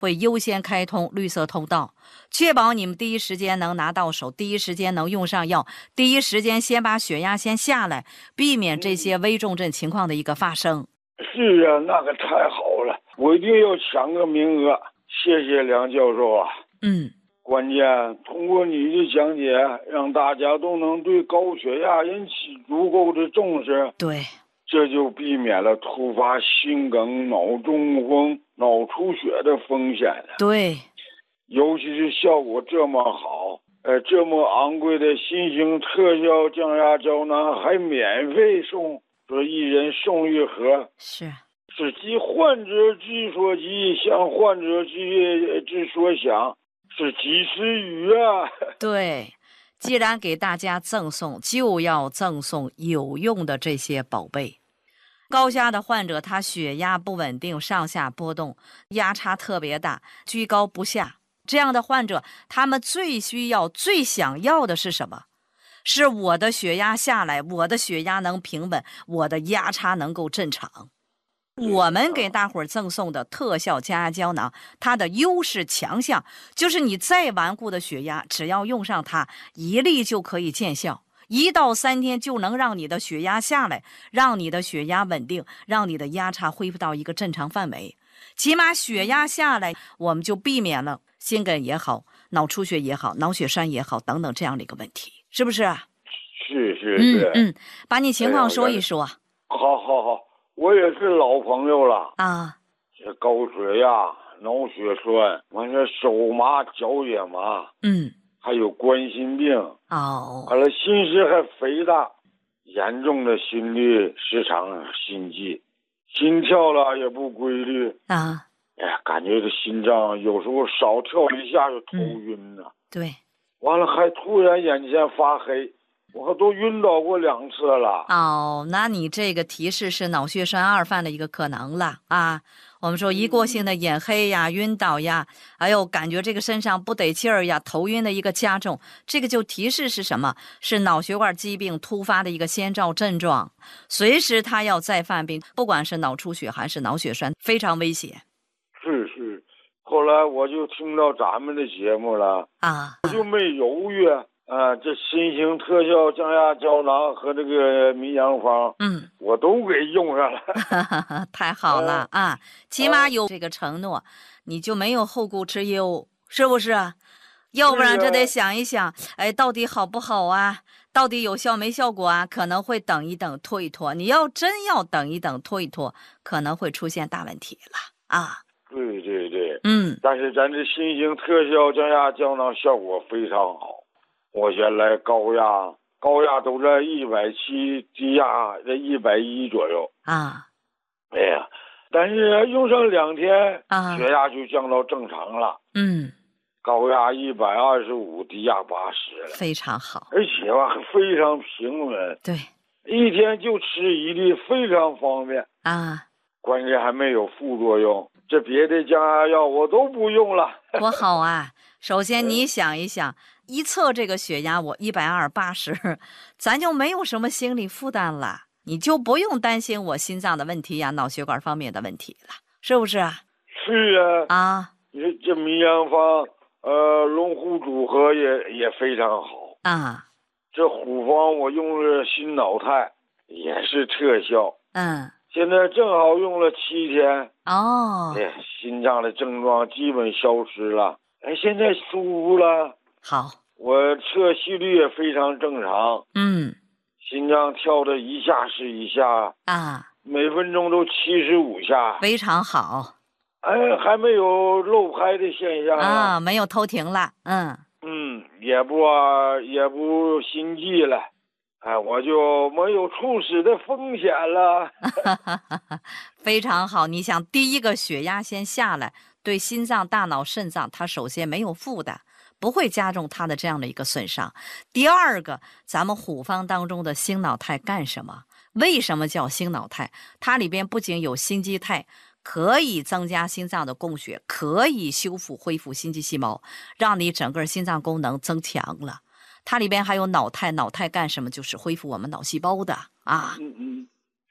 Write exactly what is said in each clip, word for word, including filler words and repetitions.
会优先开通绿色通道，确保你们第一时间能拿到手，第一时间能用上药，第一时间先把血压先下来，避免这些危重症情况的一个发生。 是啊，那可太好了，我一定要抢个名额。谢谢梁教授啊。 嗯， 关键通过你的讲解，让大家都能对高血压引起足够的重视。 对， 这就避免了突发心梗、脑中风、脑出血的风险了。 对， 尤其是效果这么好，呃，这么昂贵的新型特效降压胶囊还免费送，说一人送一盒， 是是急患者之所急，想患者之之所想，是及时雨啊。 对，既然给大家赠送，就要赠送有用的这些宝贝。高血压的患者，他血压不稳定，上下波动，压差特别大，居高不下。这样的患者，他们最需要、最想要的是什么？是我的血压下来，我的血压能平稳，我的压差能够正常。我们给大伙儿赠送的特效降压胶囊，它的优势强项就是你再顽固的血压，只要用上它，一粒就可以见效，一到三天就能让你的血压下来，让你的血压稳定，让你的压差恢复到一个正常范围。起码血压下来，我们就避免了心梗也好，脑出血也好，脑血栓也好等等这样的一个问题，是不是？ 是是是。 嗯嗯，把你情况说一说。 好好好，我也是老朋友了啊。 这高血压、脑血栓，完了手麻、脚也麻， 嗯， 还有冠心病， 哦， 完了心室还肥大，严重的心律失常、心悸，心跳了也不规律啊。 哎呀，感觉这心脏有时候少跳一下就头晕了、嗯。 对， 完了还突然眼前发黑，我都晕倒过两次了。 哦，那你这个提示是脑血栓二犯的一个可能了啊。我们说一过性的眼黑呀、嗯、晕倒呀，还有感觉这个身上不得劲儿呀、头晕的一个加重，这个就提示是什么？是脑血管疾病突发的一个先兆症状，随时他要再犯病，不管是脑出血还是脑血栓，非常危险。 是是，后来我就听到咱们的节目了啊， 我就没犹豫啊，这新型特效降压胶囊和这个迷阳方， 嗯， 我都给用上了。 太好了、呃、啊！起码有这个承诺、呃，你就没有后顾之忧，是不是？要不然这得想一想，哎，到底好不好啊？到底有效没效果啊？可能会等一等，拖一拖。你要真要等一等，拖一拖，可能会出现大问题了啊！ 对对对， 嗯， 但是咱这新型特效降压胶囊效果非常好。我原来高压高压都在一百七，低压在一百一左右啊。 哎呀，但是用上两天啊， 血压就降到正常了。 嗯， 高压一百二十五，低压八十了， 非常好， 而且吧非常平稳。 对， 一天就吃一粒，非常方便啊。 关键还没有副作用，这别的降压药我都不用了。 多好啊！首先你想一想，一测这个血压我一百二八十，咱就没有什么心理负担了，你就不用担心我心脏的问题呀、脑血管方面的问题了，是不是啊？ 是啊。 啊， 这这迷阳方呃龙虎组合也也非常好啊。这虎方我用了心脑肽，也是特效。 嗯。 现在正好用了七天哦， 哎，心脏的症状基本消失了，哎，现在舒服了。 好， 我测心率也非常正常， 嗯， 心脏跳的一下是一下啊， 每分钟都七十五下， 非常好。 哎，还没有漏拍的现象啊，没有偷停了，嗯嗯，也不啊，也不心悸了。哎，我就没有猝死的风险了。 非常好，你想第一个血压先下来，对心脏、大脑、肾脏它首先没有负担，不会加重它的这样的一个损伤。第二个，咱们虎方当中的心脑肽干什么？为什么叫心脑肽？它里边不仅有心肌肽，可以增加心脏的供血，可以修复恢复心肌细胞，让你整个心脏功能增强了。它里边还有脑肽，脑肽干什么？就是恢复我们脑细胞的啊。 嗯嗯，是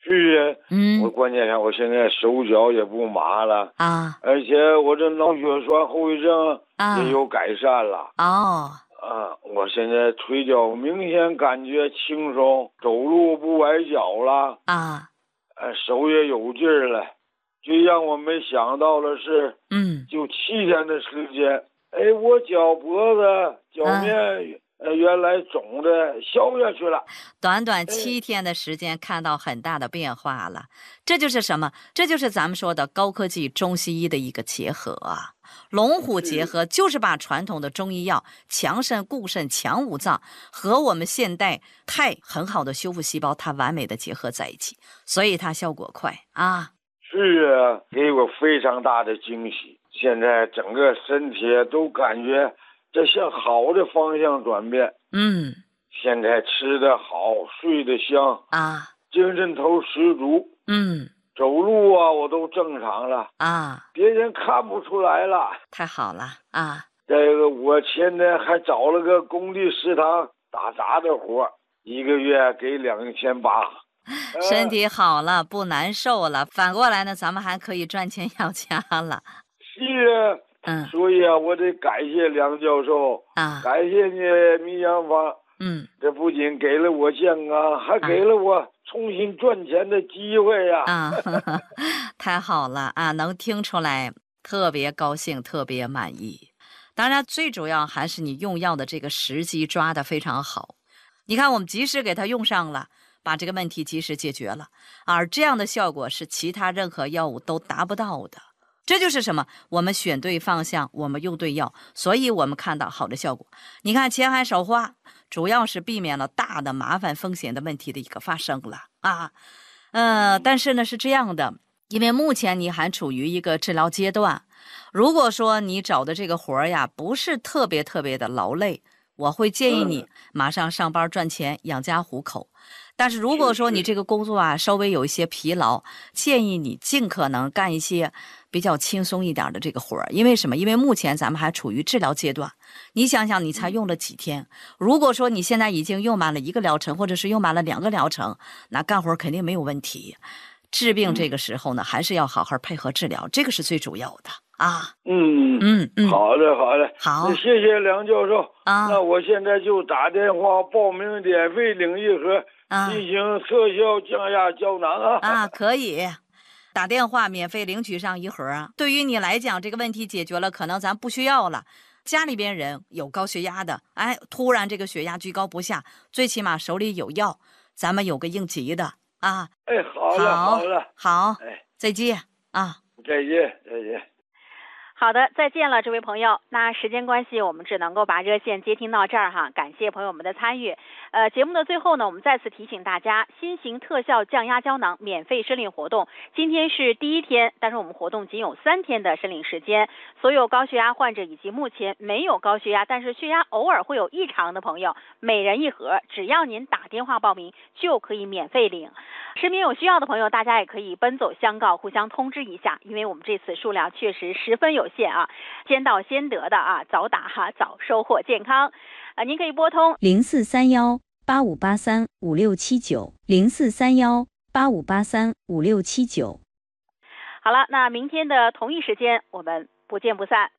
是啊， 嗯， 我关键上我现在手脚也不麻了啊， 而且我这脑血栓后遗症啊， 也有改善了。 哦， 啊，我现在腿脚明显感觉轻松，走路不崴脚了， 啊， 呃，手也有劲儿了。最让我没想到的是， 嗯， 就七天的时间，哎，我脚脖子、脚面、呃原来肿的消下去了。 短短七天的时间看到很大的变化了，这就是什么？这就是咱们说的高科技中西医的一个结合啊。龙虎结合就是把传统的中医药强肾固肾强五脏和我们现代肽很好的修复细胞，它完美的结合在一起，所以它效果快啊。 是啊，给我非常大的惊喜。现在整个身体都感觉这向好的方向转变。 嗯， 现在吃得好，睡得香啊， 精神头十足。 嗯， 走路啊，我都正常了啊， 别人看不出来了。 太好了啊！ 这个我前天还找了个工地食堂打杂的活，一个月给两千八。 身体好了，不难受了，反过来呢，咱们还可以赚钱养家了。 是啊， 嗯， 所以啊，我得感谢梁教授啊， 感谢你泌养坊。 嗯， 这不仅给了我健康，还给了我重新赚钱的机会呀！ 啊，呵呵太好了啊，能听出来，特别高兴，特别满意。当然，最主要还是你用药的这个时机抓得非常好。你看，我们及时给它用上了，把这个问题及时解决了，而这样的效果是其他任何药物都达不到的。这就是什么？我们选对方向，我们用对药，所以我们看到好的效果。你看前海手化，主要是避免了大的麻烦风险的问题的一个发生了啊。呃，但是呢是这样的，因为目前你还处于一个治疗阶段，如果说你找的这个活儿呀不是特别特别的劳累，我会建议你马上上班赚钱养家糊口。但是如果说你这个工作啊稍微有一些疲劳，建议你尽可能干一些比较轻松一点的这个活儿。因为什么？因为目前咱们还处于治疗阶段，你想想你才用了几天，如果说你现在已经用满了一个疗程，或者是用满了两个疗程，那干活肯定没有问题。治病这个时候呢，还是要好好配合治疗，这个是最主要的啊。 嗯嗯嗯， 好的好的， 好， 谢谢梁教授啊。 那我现在就打电话报名免费领一盒，进行特效降压胶囊啊。 啊，可以。打电话免费领取上一盒啊。对于你来讲，这个问题解决了，可能咱不需要了。家里边人有高血压的，哎，突然这个血压居高不下，最起码手里有药，咱们有个应急的啊。 哎，好了好了， 好，哎，再见啊， 再见再见。 好的，再见了，这位朋友。那时间关系，我们只能够把热线接听到这儿哈。感谢朋友们的参与。呃，节目的最后呢，我们再次提醒大家，新型特效降压胶囊免费申领活动，今天是第一天，但是我们活动仅有三天的申领时间。所有高血压患者以及目前没有高血压，但是血压偶尔会有异常的朋友，每人一盒，只要您打电话报名就可以免费领。身边有需要的朋友，大家也可以奔走相告，互相通知一下，因为我们这次数量确实十分有限啊，先到先得的啊，早打哈，早收获健康。呃，您可以拨通零四三幺八五八三五六七九零四三幺八五八三五六七九。 好了，那明天的同一时间，我们不见不散。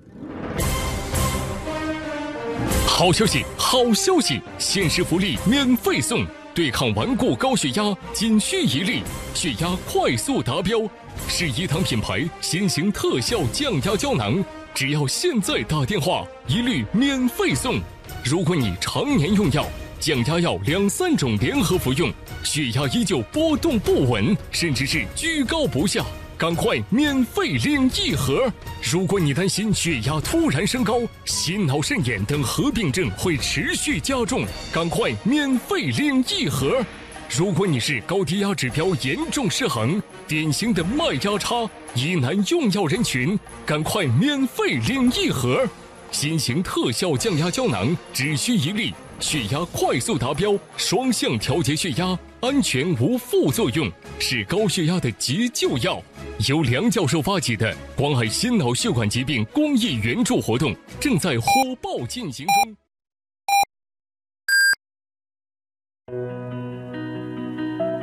好消息，好消息！限时福利免费送，对抗顽固高血压仅需一粒，血压快速达标，是医堂品牌新型特效降压胶囊，只要现在打电话，一律免费送。如果你常年用药，降压药两三种联合服用，血压依旧波动不稳，甚至是居高不下，赶快免费领一盒。如果你担心血压突然升高，心脑肾炎等合并症会持续加重，赶快免费领一盒。如果你是高低压指标严重失衡，典型的脉压差、疑难用药人群，赶快免费领一盒。新型特效降压胶囊只需一粒，血压快速达标，双向调节血压，安全无副作用，是高血压的急救药。由梁教授发起的关爱心脑血管疾病公益援助活动正在火爆进行中。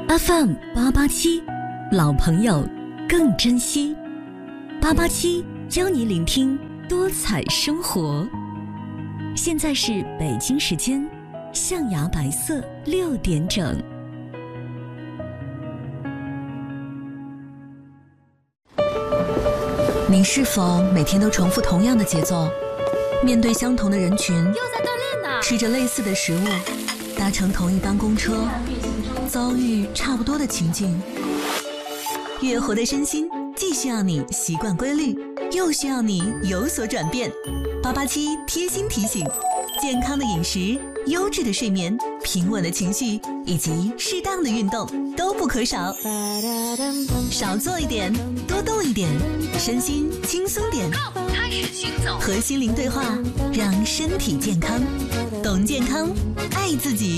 F M 八八七，老朋友更珍惜。八八七教你聆听多彩生活。现在是北京时间象牙白色六点整。你是否每天都重复同样的节奏，面对相同的人群， 又在锻炼呢？ 吃着类似的食物，搭乘同一班公车，遭遇差不多的情境？越活的身心既需要你习惯规律，又需要你有所转变。八八七贴心提醒：健康的饮食、优质的睡眠、平稳的情绪以及适当的运动都不可少。少做一点，多动一点，身心轻松点。 开始行走， 和心灵对话，让身体健康。懂健康，爱自己。